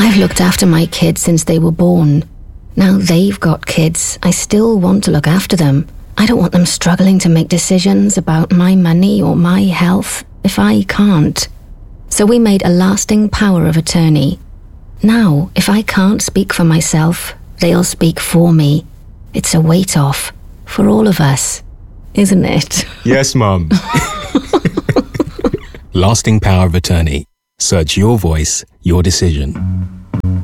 I've looked after my kids since they were born. Now they've got kids, I still want to look after them. I don't want them struggling to make decisions about my money or my health if I can't. So we made a lasting power of attorney. Now, if I can't speak for myself, they'll speak for me. It's a weight off for all of us, isn't it? Yes, Mum. Lasting power of attorney. Search your voice, your decision.